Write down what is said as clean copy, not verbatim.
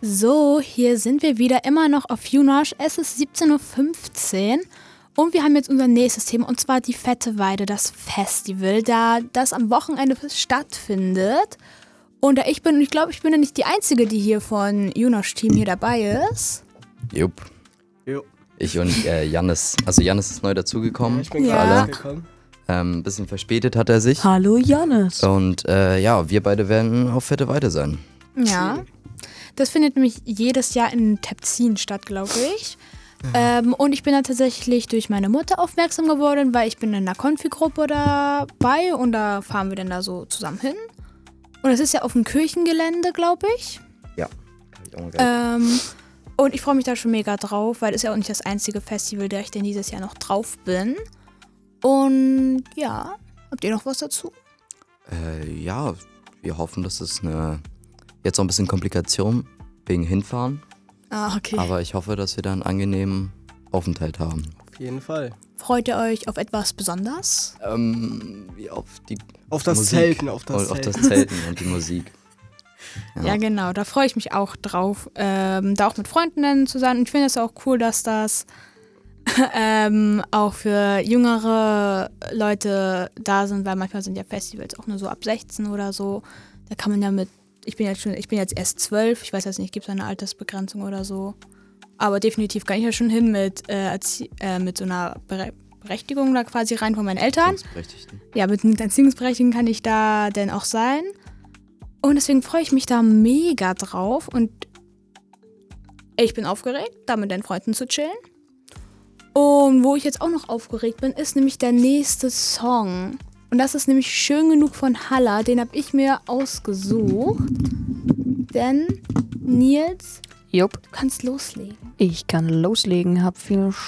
So, hier sind wir wieder immer noch auf Junosch. Es ist 17:15 Uhr und wir haben jetzt unser nächstes Thema und zwar die Fette Weide, das Festival, da das am Wochenende stattfindet. Und ich glaube, ich bin ja nicht die Einzige, die hier von Junosch-Team hier dabei ist. Jo. Ich und Jannis. Also Jannis ist neu dazugekommen. Ich bin gerade gekommen. Ein bisschen verspätet hat er sich. Hallo Jannis. Und wir beide werden auf Fette Weide sein. Ja, das findet nämlich jedes Jahr in Tepzin statt, glaube ich. Und ich bin da tatsächlich durch meine Mutter aufmerksam geworden, weil ich bin in einer Konfi-Gruppe dabei und da fahren wir dann da so zusammen hin. Und es ist ja auf dem Kirchengelände, glaube ich. Ja, hab ich auch mal gehört. Und ich freue mich da schon mega drauf, weil das ist ja auch nicht das einzige Festival, der ich denn dieses Jahr noch drauf bin. Und ja, habt ihr noch was dazu? Wir hoffen, dass es jetzt noch ein bisschen Komplikation wegen Hinfahren. Ah, okay. Aber ich hoffe, dass wir da einen angenehmen Aufenthalt haben. Auf jeden Fall. Freut ihr euch auf etwas Besonderes? Auf das Musik. Zelten. Auf das Zelten und die Musik. Ja, genau, da freue ich mich auch drauf, da auch mit Freunden zu sein. Und ich finde es auch cool, dass das auch für jüngere Leute da sind, weil manchmal sind ja Festivals auch nur so ab 16 oder so. Da kann man ja ich bin jetzt erst 12, ich weiß jetzt nicht, gibt es eine Altersbegrenzung oder so. Aber definitiv kann ich ja schon hin mit so einer Berechtigung da quasi rein von meinen Eltern. Ja, mit einem Erziehungsberechtigten kann ich da dann auch sein. Und deswegen freue ich mich da mega drauf und ich bin aufgeregt, da mit den Freunden zu chillen. Und wo ich jetzt auch noch aufgeregt bin, ist nämlich der nächste Song. Und das ist nämlich Schön genug von Halla, den habe ich mir ausgesucht. Denn, Nils, Jupp. du kannst loslegen. Ich kann loslegen, hab viel